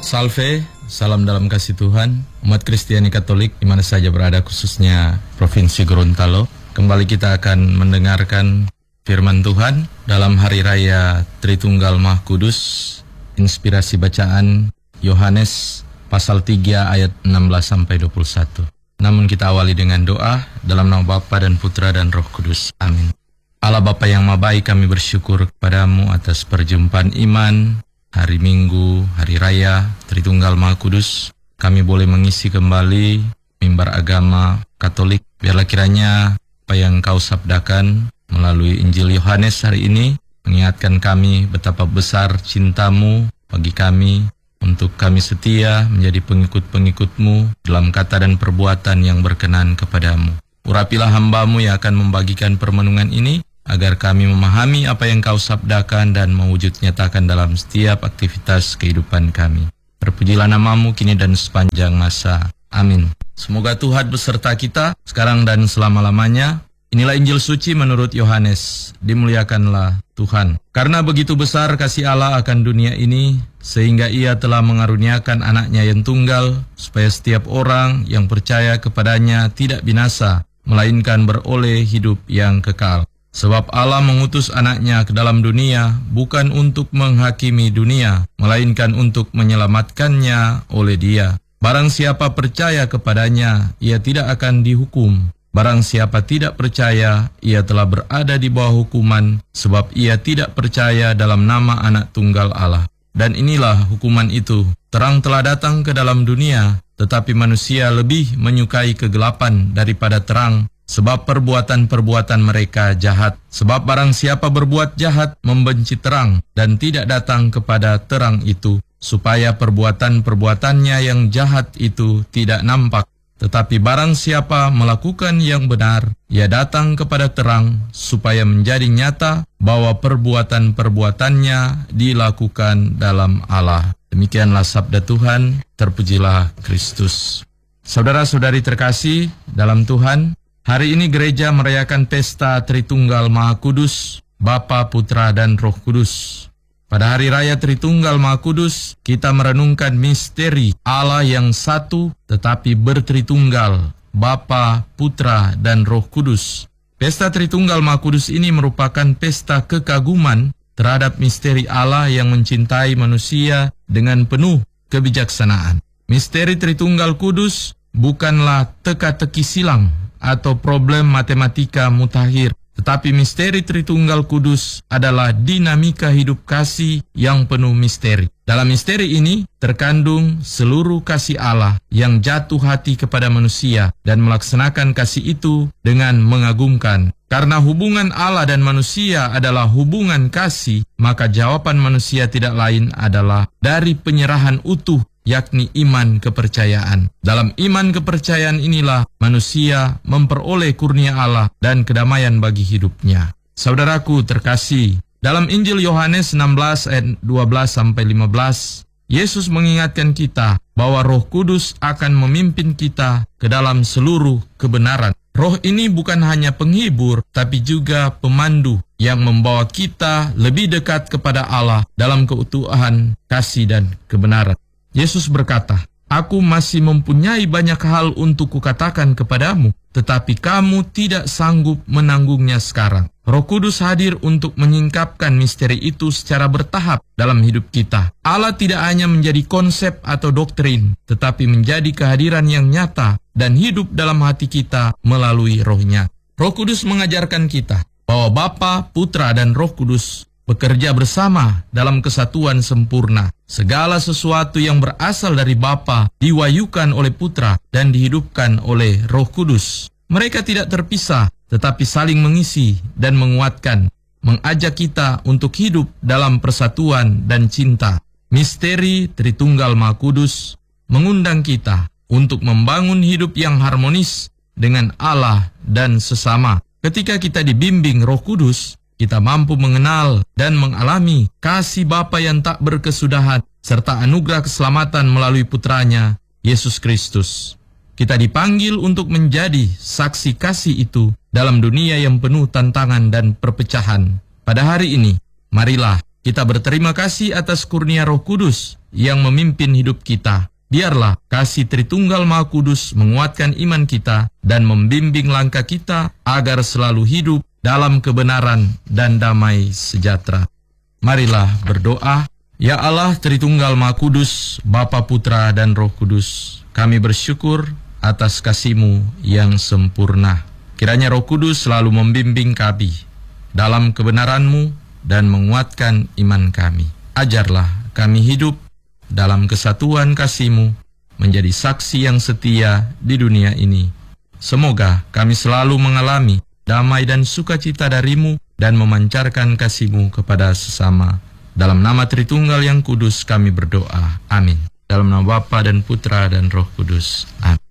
Salve, salam dalam kasih Tuhan, umat Kristiani Katolik di mana saja berada, khususnya Provinsi Gorontalo. Kembali kita akan mendengarkan firman Tuhan dalam Hari Raya Tritunggal Maha Kudus. Inspirasi bacaan Yohanes pasal 3 ayat 16-21. Namun kita awali dengan doa dalam nama Bapa dan Putra dan Roh Kudus. Amin. Allah Bapa yang Maha Baik, kami bersyukur kepadamu atas perjumpaan iman hari Minggu, Hari Raya Tritunggal Maha Kudus. Kami boleh mengisi kembali mimbar agama Katolik. Biarlah kiranya apa yang Kau sabdakan melalui Injil Yohanes hari ini mengingatkan kami betapa besar cinta-Mu bagi kami, untuk kami setia menjadi pengikut-pengikut-Mu dalam kata dan perbuatan yang berkenan kepadamu. Urapilah hamba-Mu yang akan membagikan permenungan ini, agar kami memahami apa yang Kau sabdakan dan mewujud nyatakan dalam setiap aktivitas kehidupan kami. Terpujilah nama-Mu kini dan sepanjang masa. Amin. Semoga Tuhan beserta kita sekarang dan selama-lamanya. Inilah Injil suci menurut Yohanes. Dimuliakanlah Tuhan. Karena begitu besar kasih Allah akan dunia ini, sehingga Ia telah mengaruniakan anaknya yang tunggal, supaya setiap orang yang percaya kepadanya tidak binasa, melainkan beroleh hidup yang kekal. Sebab Allah mengutus anaknya ke dalam dunia bukan untuk menghakimi dunia, melainkan untuk menyelamatkannya oleh Dia. Barang siapa percaya kepadanya, ia tidak akan dihukum. Barang siapa tidak percaya, ia telah berada di bawah hukuman, sebab ia tidak percaya dalam nama Anak Tunggal Allah. Dan inilah hukuman itu, terang telah datang ke dalam dunia, tetapi manusia lebih menyukai kegelapan daripada terang, sebab perbuatan-perbuatan mereka jahat. Sebab barang siapa berbuat jahat membenci terang dan tidak datang kepada terang itu, supaya perbuatan-perbuatannya yang jahat itu tidak nampak. Tetapi barang siapa melakukan yang benar, ia datang kepada terang, supaya menjadi nyata bahwa perbuatan-perbuatannya dilakukan dalam Allah. Demikianlah sabda Tuhan, terpujilah Kristus. Saudara-saudari terkasih dalam Tuhan, hari ini gereja merayakan pesta Tritunggal Maha Kudus, Bapa, Putra, dan Roh Kudus. Pada Hari Raya Tritunggal Maha Kudus, kita merenungkan misteri Allah yang satu tetapi bertritunggal, Bapa, Putra, dan Roh Kudus. Pesta Tritunggal Maha Kudus ini merupakan pesta kekaguman terhadap misteri Allah yang mencintai manusia dengan penuh kebijaksanaan. Misteri Tritunggal Kudus bukanlah teka-teki silang atau problem matematika mutakhir, tetapi misteri Tritunggal Kudus adalah dinamika hidup kasih yang penuh misteri. Dalam misteri ini terkandung seluruh kasih Allah yang jatuh hati kepada manusia dan melaksanakan kasih itu dengan mengagumkan. Karena hubungan Allah dan manusia adalah hubungan kasih, maka jawaban manusia tidak lain adalah dari penyerahan utuh, yakni iman kepercayaan. Dalam iman kepercayaan inilah manusia memperoleh kurnia Allah dan kedamaian bagi hidupnya. Saudaraku terkasih, dalam Injil Yohanes 16 ayat 12-15, Yesus mengingatkan kita bahwa Roh Kudus akan memimpin kita ke dalam seluruh kebenaran. Roh ini bukan hanya penghibur, tapi juga pemandu yang membawa kita lebih dekat kepada Allah dalam keutuhan, kasih, dan kebenaran. Yesus berkata, "Aku masih mempunyai banyak hal untuk kukatakan kepadamu, tetapi kamu tidak sanggup menanggungnya sekarang." Roh Kudus hadir untuk menyingkapkan misteri itu secara bertahap dalam hidup kita. Allah tidak hanya menjadi konsep atau doktrin, tetapi menjadi kehadiran yang nyata dan hidup dalam hati kita melalui Roh-Nya. Roh Kudus mengajarkan kita bahwa Bapa, Putra, dan Roh Kudus bekerja bersama dalam kesatuan sempurna. Segala sesuatu yang berasal dari Bapa diwahyukan oleh Putra dan dihidupkan oleh Roh Kudus. Mereka tidak terpisah, tetapi saling mengisi dan menguatkan, mengajak kita untuk hidup dalam persatuan dan cinta. Misteri Tritunggal Maha Kudus mengundang kita untuk membangun hidup yang harmonis dengan Allah dan sesama. Ketika kita dibimbing Roh Kudus, kita mampu mengenal dan mengalami kasih Bapa yang tak berkesudahan, serta anugerah keselamatan melalui Putranya, Yesus Kristus. Kita dipanggil untuk menjadi saksi kasih itu dalam dunia yang penuh tantangan dan perpecahan. Pada hari ini, marilah kita berterima kasih atas kurnia Roh Kudus yang memimpin hidup kita. Biarlah kasih Tritunggal Maha Kudus menguatkan iman kita dan membimbing langkah kita agar selalu hidup dalam kebenaran dan damai sejahtera. Marilah berdoa. Ya Allah Tritunggal Maha Kudus, Bapa, Putra, dan Roh Kudus, kami bersyukur atas kasih-Mu yang sempurna. Kiranya Roh Kudus selalu membimbing kami dalam kebenaran-Mu dan menguatkan iman kami. Ajarlah kami hidup dalam kesatuan kasih-Mu, menjadi saksi yang setia di dunia ini. Semoga kami selalu mengalami damai dan sukacita dari-Mu dan memancarkan kasih-Mu kepada sesama. Dalam nama Tritunggal yang kudus kami berdoa. Amin. Dalam nama Bapa dan Putra dan Roh Kudus. Amin.